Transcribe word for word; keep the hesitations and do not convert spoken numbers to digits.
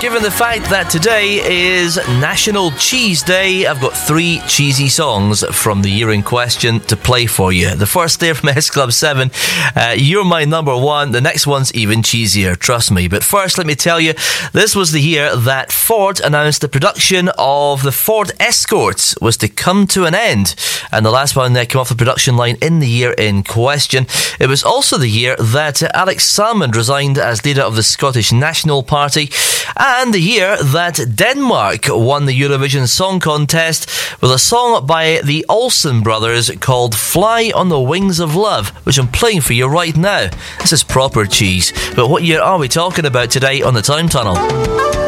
given the fact that today is National Cheese Day, I've got three cheesy songs from the year in question to play for you. The first there from S Club seven, uh, you're my number one. The next one's even cheesier, trust me. But first, let me tell you, this was the year that Ford announced the production of the Ford Escort was to come to an end. And the last one that came off the production line in the year in question. It was also the year that Alex Salmond resigned as leader of the Scottish National Party, and the year that Denmark won the Eurovision Song Contest with a song by the Olsen brothers called Fly on the Wings of Love, which I'm playing for you right now. This is proper cheese. But what year are we talking about today on the Time Tunnel?